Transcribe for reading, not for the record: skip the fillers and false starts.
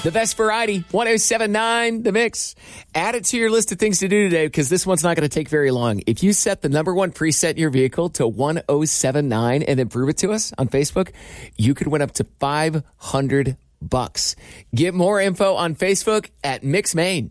The best variety, 1079 The Mix. Add it to your list of things to do today because this one's not going to take very long. If you set the number one preset in your vehicle to 1079 and then prove it to us on Facebook, you could win up to $500. Get more info on Facebook at Mix Maine.